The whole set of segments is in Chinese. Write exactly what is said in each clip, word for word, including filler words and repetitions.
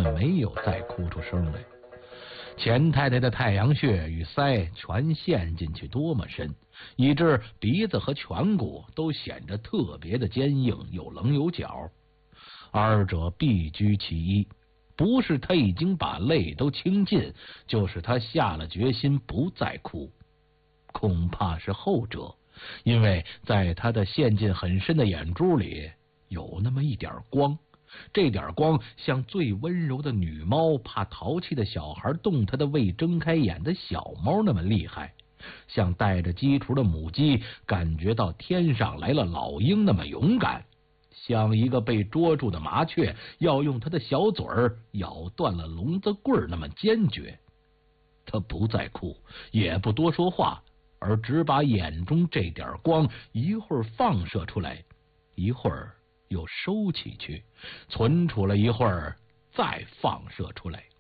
没有再哭出声来。钱太太的太阳穴与腮全陷进去多么深，以致鼻子和颧骨都显得特别的坚硬，有棱有角。二者必居其一，不是他已经把泪都倾尽，就是他下了决心不再哭。恐怕是后者，因为在他的陷进很深的眼珠里有那么一点光，这点光像最温柔的女猫怕淘气的小孩动它的未睁开眼的小猫那么厉害，像带着鸡雏的母鸡感觉到天上来了老鹰那么勇敢，像一个被捉住的麻雀要用它的小嘴儿咬断了笼子棍那么坚决。他不再哭，也不多说话，而只把眼中这点光一会儿放射出来，一会儿又收起去，存储了一会儿再放射出来。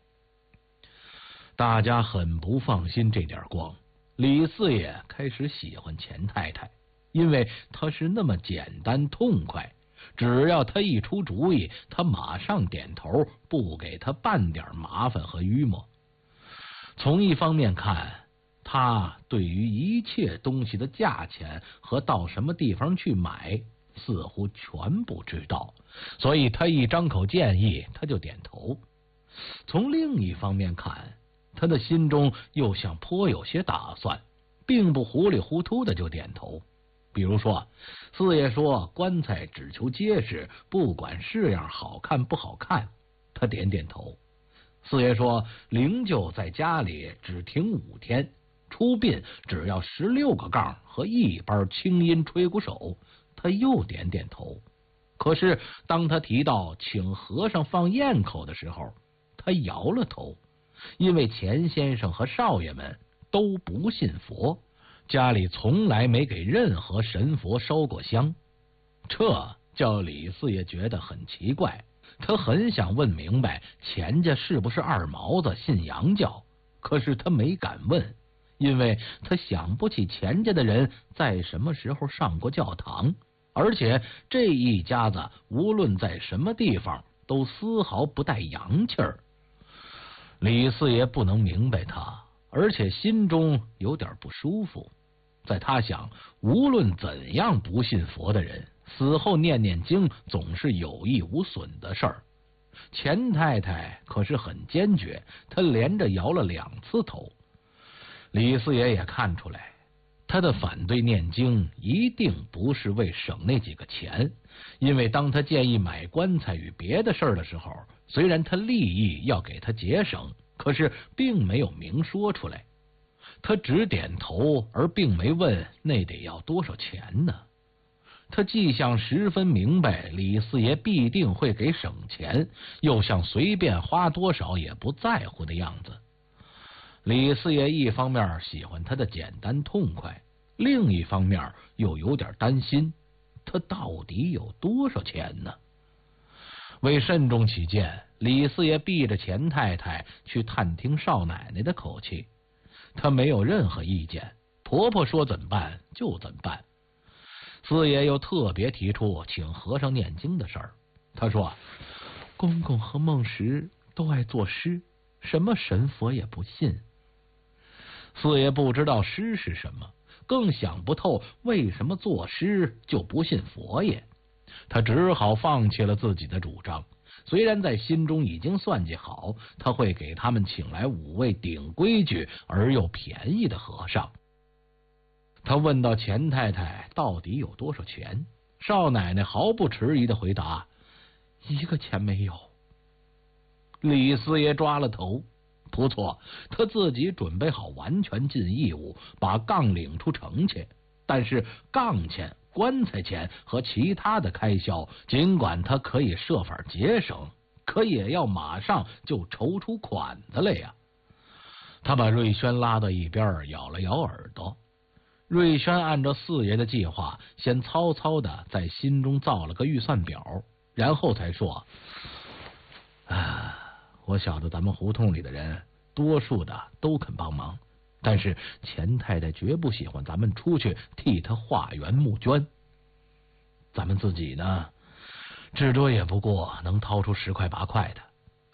大家很不放心这点光，李四爷开始喜欢钱太太，因为她是那么简单痛快，只要他一出主意，他马上点头，不给他半点麻烦和淤磨。从一方面看，他对于一切东西的价钱和到什么地方去买似乎全不知道，所以他一张口建议他就点头。从另一方面看，他的心中又像颇有些打算，并不糊里糊涂的就点头。比如说，四爷说棺材只求结实，不管式样好看不好看，他点点头。四爷说灵柩在家里只停五天，出殡只要十六个杠和一班清音吹鼓手，他又点点头。可是当他提到请和尚放焰口的时候，他摇了头，因为钱先生和少爷们都不信佛，家里从来没给任何神佛烧过香。这叫李四爷觉得很奇怪，他很想问明白钱家是不是二毛子信洋教，可是他没敢问，因为他想不起钱家的人在什么时候上过教堂，而且这一家子无论在什么地方都丝毫不带洋气儿。李四爷不能明白他，而且心中有点不舒服。在他想，无论怎样不信佛的人，死后念念经总是有益无损的事儿。钱太太可是很坚决，她连着摇了两次头。李四爷也看出来，他的反对念经一定不是为省那几个钱，因为当他建议买棺材与别的事儿的时候，虽然他立意要给他节省，可是并没有明说出来。他只点头，而并没问那得要多少钱呢。他既像十分明白李四爷必定会给省钱，又像随便花多少也不在乎的样子。李四爷一方面喜欢他的简单痛快，另一方面又有点担心，他到底有多少钱呢？为慎重起见，李四爷避着钱太太去探听少奶奶的口气。他没有任何意见，婆婆说怎么办就怎么办。四爷又特别提出请和尚念经的事儿，他说公公和孟石都爱作诗，什么神佛也不信。四爷不知道诗是什么，更想不透为什么作诗就不信佛爷，他只好放弃了自己的主张。虽然在心中已经算计好，他会给他们请来五位顶规矩而又便宜的和尚。他问到钱太太到底有多少钱，少奶奶毫不迟疑的回答：一个钱没有。李四爷抓了头，不错，他自己准备好完全尽义务，把杠领出城去，但是杠钱、棺材钱和其他的开销，尽管他可以设法节省，可也要马上就筹出款子来呀。他把瑞轩拉到一边，咬了咬耳朵。瑞轩按照四爷的计划，先糙糙的在心中造了个预算表，然后才说：啊，我晓得咱们胡同里的人多数的都肯帮忙，但是钱太太绝不喜欢咱们出去替她化缘募捐。咱们自己呢，至多也不过能掏出十块八块的，